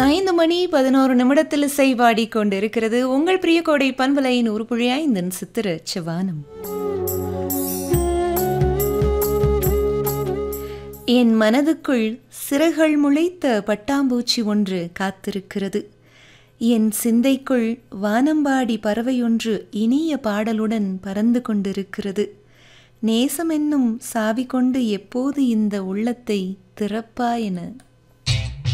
5 மணி 11 நிமிடத்தில் இசை வாடிக்கொண்டிருக்கிறது. உங்கள் பிரிய கோடை பண்பலையின் உருப்புழியாய்ந்தன் சித்திர செவ்வானம். என் மனதுக்குள் சிறகுகள் முளைத்த பட்டாம்பூச்சி ஒன்று காத்திருக்கிறது. என் சிந்தைக்குள் வானம்பாடி பறவையொன்று இனிய பாடலுடன் பறந்து கொண்டிருக்கிறது. நேசமென்னும் சாவி கொண்டு எப்போது இந்த உள்ளத்தை திறப்பா என